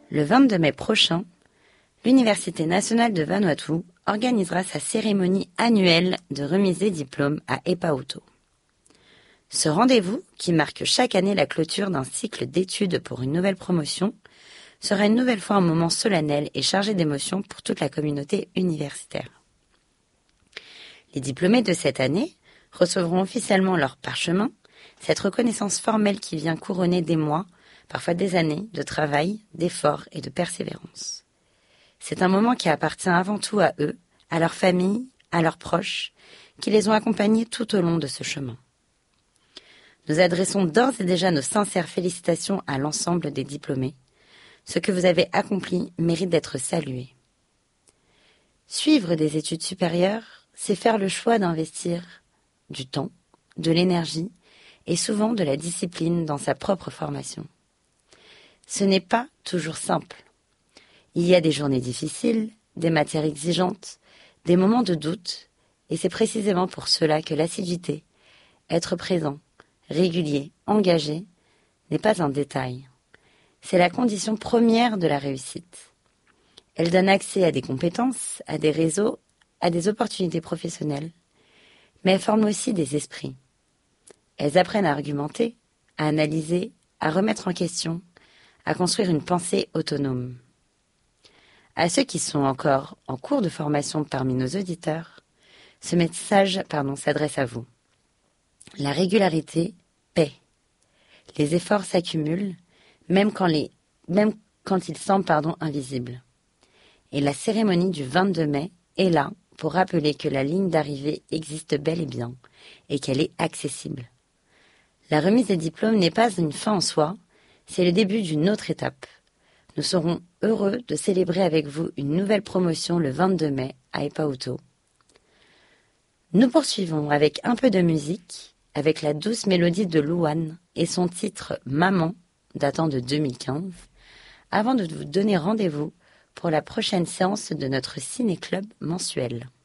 Le 22 mai prochain, l'Université nationale de Vanuatu organisera sa cérémonie annuelle de remise des diplômes à Epauto. Ce rendez-vous, qui marque chaque année la clôture d'un cycle d'études pour une nouvelle promotion, sera une nouvelle fois un moment solennel et chargé d'émotions pour toute la communauté universitaire. Les diplômés de cette année recevront officiellement leur parchemin, cette reconnaissance formelle qui vient couronner des mois, parfois des années, de travail, d'efforts et de persévérance. C'est un moment qui appartient avant tout à eux, à leur famille, à leurs proches, qui les ont accompagnés tout au long de ce chemin. Nous adressons d'ores et déjà nos sincères félicitations à l'ensemble des diplômés. Ce que vous avez accompli mérite d'être salué. Suivre des études supérieures, c'est faire le choix d'investir du temps, de l'énergie et souvent de la discipline dans sa propre formation. Ce n'est pas toujours simple. Il y a des journées difficiles, des matières exigeantes, des moments de doute, et c'est précisément pour cela que l'assiduité, être présent, régulier, engagé, n'est pas un détail. C'est la condition première de la réussite. Elle donne accès à des compétences, à des réseaux, à des opportunités professionnelles, mais elle forme aussi des esprits. Elles apprennent à argumenter, à analyser, à remettre en question, à construire une pensée autonome. À ceux qui sont encore en cours de formation parmi nos auditeurs, ce message s'adresse à vous. La régularité paie. Les efforts s'accumulent, même quand ils semblent invisibles. Et la cérémonie du 22 mai est là pour rappeler que la ligne d'arrivée existe bel et bien et qu'elle est accessible. La remise des diplômes n'est pas une fin en soi, c'est le début d'une autre étape. Nous serons heureux de célébrer avec vous une nouvelle promotion le 22 mai à Epauto. Nous poursuivons avec un peu de musique, avec la douce mélodie de Louane et son titre « Maman » datant de 2015, avant de vous donner rendez-vous pour la prochaine séance de notre ciné-club mensuel.